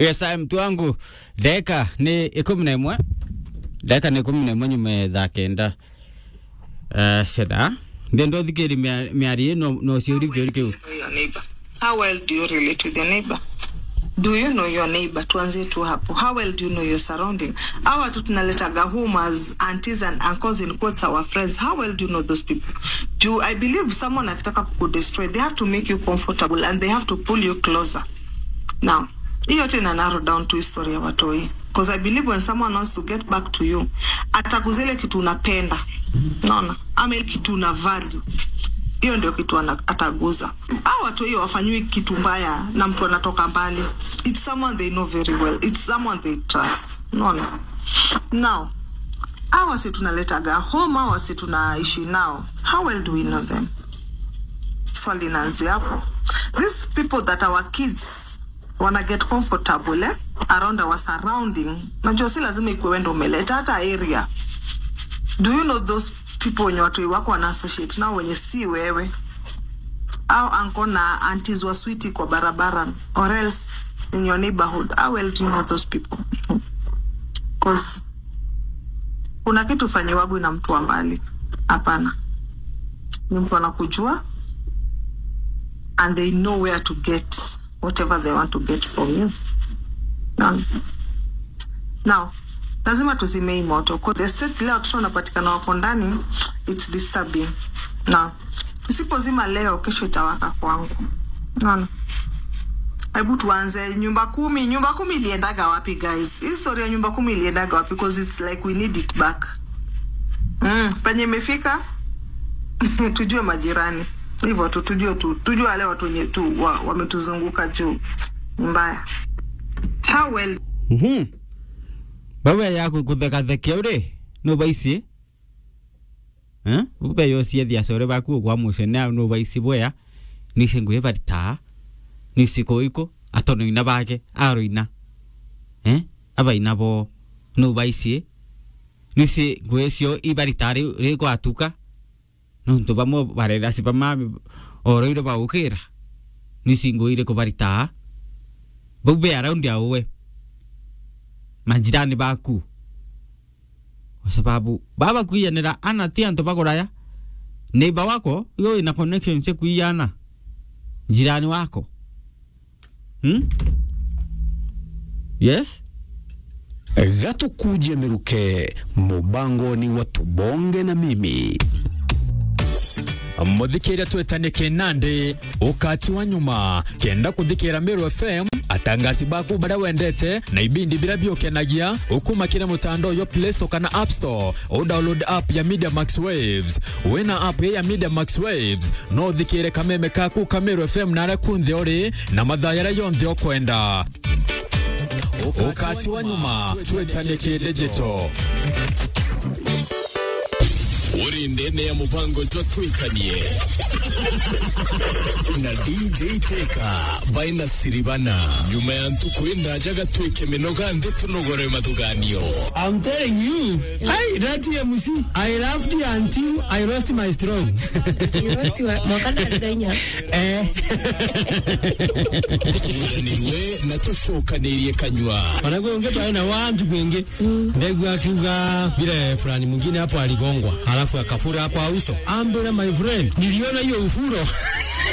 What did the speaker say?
Yes, mtu wangu dakika ni 11. Dakika ni 11 nyume thakenda. Seda. Ndendo thikiri miari no siuri byo. How well do you relate with your neighbor? Do you know your neighbor? Tuanze tu hapo. How well do you know your surrounding? Hawa tu tunaletaga home as aunties and uncles in quotes our friends. How well do you know those people? I believe someone akitaka kukudestroy, they have to make you comfortable and they have to pull you closer. Now, hiyo tena narrow down to history ya watoi. Because I believe when someone wants to get back to you, atakuzele kitu unapenda. Naona, ama kitu una value. Hiyo ndio kitu ataguza. Hao watu hiyo wafanywi kitu mbaya na mtu anatoka mbali. It's someone they know very well. It's someone they trust. No. Now, hawa si tunaletaga home, hawa si tunaishi nao. How well do we know them? Swali naanzia hapo. These people that our kids wanna get comfortable around our surrounding. Najua si lazima ikuwe ndo umeleta hata area. Do you know those people wenye watu wako wana associate nao wenye si wewe? Au uncle na aunties wa sweetie kwa barabara or else in your neighborhood? How well do you know those people? Because kuna kitu fanyiwagu na mtu wa mbali. Hapana. Ni mtu anakujua and they know where to get whatever they want to get from you. Now, lazima tuzime moto. Kwa the state leo tunapatikana wako ndani, it's disturbing. Now, usipozima leo kesho itawaka kwangu. Naona. Hebu tuanze nyumba 10 iliendaga wapi guys? History ya nyumba 10 iliendaga wapi because it's like we need it back. Penye imefika tujue majirani. Hivyo tujue wale watu wenye tu wametuzunguka juu. Mbaya. How well Baba yako kutheka ure no baisi ube yo sia dia sore baku kwa musene no baisi boya ni senguye barita ni sikoiko atono ina bage aroina aba inabo no baisi ni se goesio ibaritari re ko atuka no to bamo barera si pama oroiro ba ukira ni singoire ko barita bube around ya uwe majirani baku kwa sababu baba kuiyanira ana tia ntobagoraya neighbor wako yo ina connection se kuiyana jirani wako yes gato kuje meruke mubango ni watu bonge na mimi Muthikira twetanike nande ukati wa nyuma kenda kuthikira Meru FM atangasi baku bara wendete na ibindi bila byokenagia ukumakira mutando yo Play Store kana App Store o download app ya Media Max Waves wena app ya Media Max Waves no thikire kameme kaku Meru FM nara kunthi ori na mathayara yonthe okwenda ukati wa nyuma twetanike digital Uri ndene ya mupango jwa tuitanie na DJ Teka baina siribana nyuma ya ntukuinda ajaga tuike minoga nde tunogore matuganio. I'm telling you, hey, that MC, I laughed until I lost my strong. You lost your mwakana alidainya. Niwe na tushoka niriye kanywa. Wanagwe ungeto aina wantu kwenge. Ndegu akiuga vile fulani mwingine hapo aligongwa. Alafu akafura hapo uso. Ambela my friend, niliona hiyo ufuro.